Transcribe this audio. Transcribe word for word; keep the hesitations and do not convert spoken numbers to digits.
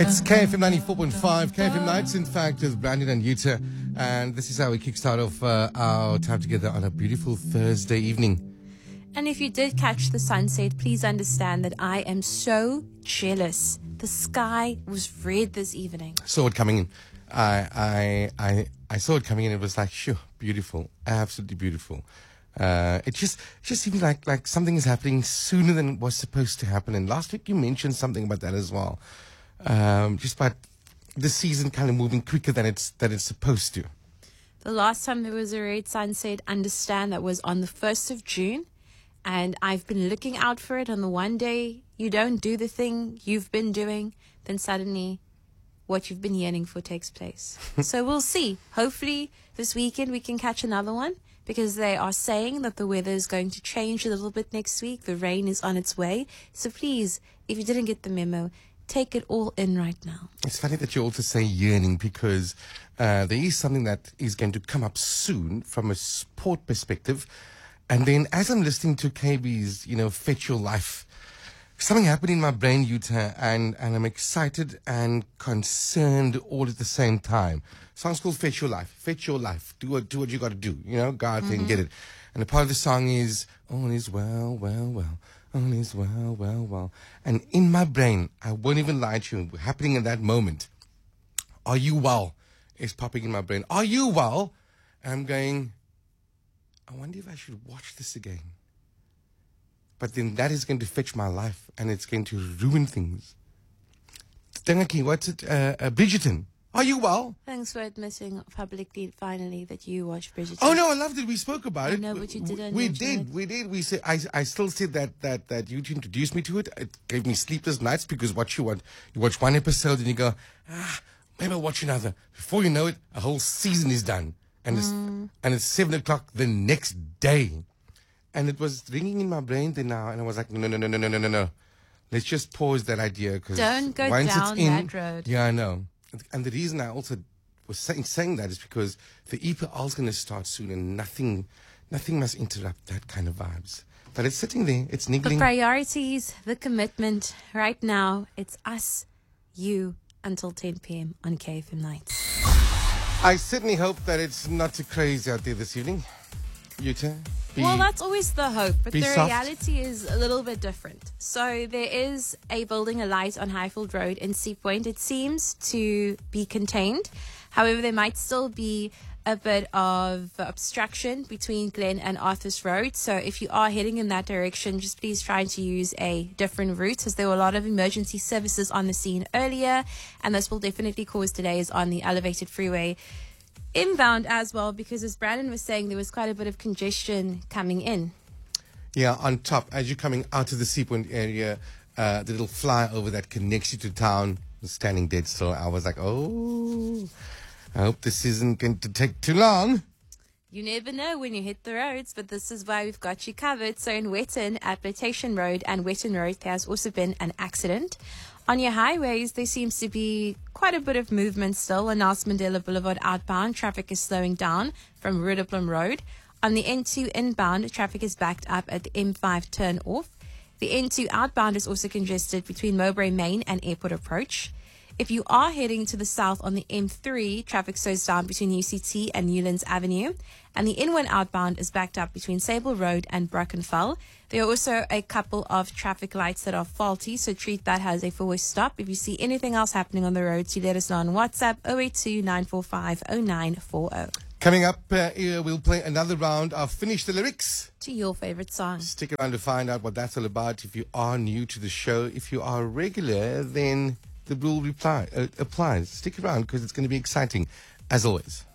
It's K F M ninety-four point five, K F M Nights, in fact, with Brandon and Yuta. And this is how we kickstart off uh, our time together on a beautiful Thursday evening. And if you did catch the sunset, please understand that I am so jealous. The sky was red this evening. Saw it coming in. I I I I saw it coming in. It was like, sure, beautiful, absolutely beautiful. Uh, it just it just seemed like like something is happening sooner than it was supposed to happen. And last week you mentioned something about that as well. Um, just about the season kind of moving quicker than it's than it's supposed to. The last time there was a red sunset, understand, that was on the first of June. And I've been looking out for it. On the one day you don't do the thing you've been doing, then suddenly what you've been yearning for takes place. So we'll see. Hopefully this weekend we can catch another one, because they are saying that the weather is going to change a little bit next week. The rain is on its way. So please, if you didn't get the memo, take it all in right now. It's funny that you also say yearning, because uh, there is something that is going to come up soon from a sport perspective. And then as I'm listening to K B's, you know, Fetch Your Life, something happened in my brain, Yuta, and, and I'm excited and concerned all at the same time. Song's called Fetch Your Life. Fetch Your Life. Do what, do what you got to do. You know, go out there and get it. And a part of the song is, all is well, well, well. All is well, well, well. And in my brain, I won't even lie to you, happening in that moment, are you well? Is popping in my brain. Are you well? And I'm going, I wonder if I should watch this again. But then that is going to fetch my life, and it's going to ruin things. Tangaki, what's it? Uh, uh, Bridgerton. Are you well? Thanks for admitting publicly, finally, that you watched Bridgerton. Oh, no, I loved it. We spoke about I it. know, but you didn't We mention did. it. We did. We said, I, I still said that, that, that you introduced me to it. It gave me sleepless nights, because what you want, you watch one episode and you go, ah, maybe I'll watch another. Before you know it, a whole season is done. And it's, Mm. and it's seven o'clock the next day. And it was ringing in my brain then now. And I was like, no, no, no, no, no, no, no, no. Let's just pause that idea. Cause Don't go once down it's in, that road. Yeah, I know. And the reason I also was saying, saying that is because the E P L is going to start soon, and nothing, nothing must interrupt that kind of vibes. But it's sitting there. It's The niggling. priorities, the commitment. Right now, it's us, you, until ten p.m. on K F M Nights. I certainly hope that it's not too crazy out there this evening. Yuta? Be- Well, that's always the hope, but be the soft. reality is a little bit different. So there is a building alight on Highfield Road in Sea Point. It seems to be contained. However, there might still be a bit of obstruction between Glen and Arthur's Road. So if you are heading in that direction, just please try to use a different route, as there were a lot of emergency services on the scene earlier, and this will definitely cause delays on the elevated freeway inbound as well, because as Brandon was saying, there was quite a bit of congestion coming in. Yeah, on top, as you're coming out of the Sea Point area, uh, the little flyover that connects you to town was standing dead still. I was like, oh, I hope this isn't going to take too long. You never know when you hit the roads, but this is why we've got you covered. So in Wetton, at Plantation Road and Wetton Road, there has also been an accident. On your highways, there seems to be quite a bit of movement still. On Nelson Mandela Boulevard outbound, traffic is slowing down from Rudderplum Road. On the N two inbound, traffic is backed up at the M five turn off. The N two outbound is also congested between Mowbray Main and Airport Approach. If you are heading to the south on the M three, traffic slows down between U C T and Newlands Avenue. And the N one outbound is backed up between Sable Road and Brackenfell. There are also a couple of traffic lights that are faulty, so treat that as a forward stop. If you see anything else happening on the roads, you let us know on WhatsApp oh eight two, nine four five, oh nine four oh. Coming up, uh, here we'll play another round of Finish the Lyrics. To your favorite song. Stick around to find out what that's all about. If you are new to the show, if you are a regular, then the rule reply, uh, applies. Stick around, because it's going to be exciting, as always.